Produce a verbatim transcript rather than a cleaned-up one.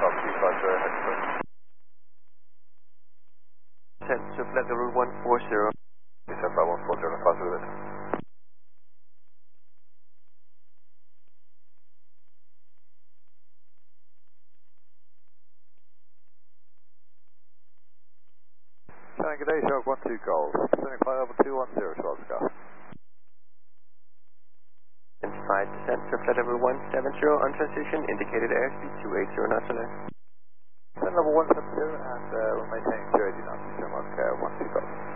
South two five zero, head clear. Descent to flight level one four zero. Descent by one four zero, fast with it. Showing good day, Shark one two Gold. Descending flight level two one zero, twelve Scar. And five descent to flight level one seven zero on transition, indicated airspeed two eight zero knots left. Descent level one seven zero and uh, we're maintaining two eighty knots, Shark one two Gold.